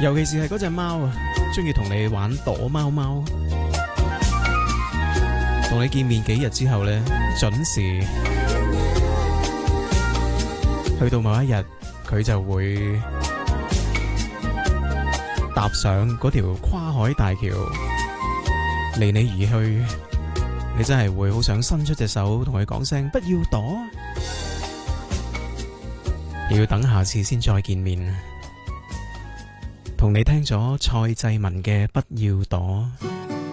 尤其是係嗰隻貓啊，中意同你玩躲貓貓。同你見面幾日之後呢，準時去到某一日，佢就會踏上嗰條跨海大橋，離你而去。你真係會好想伸出隻手同佢講聲不要躲，要等下次先再見面。同你聽咗蔡濟文嘅不要躲。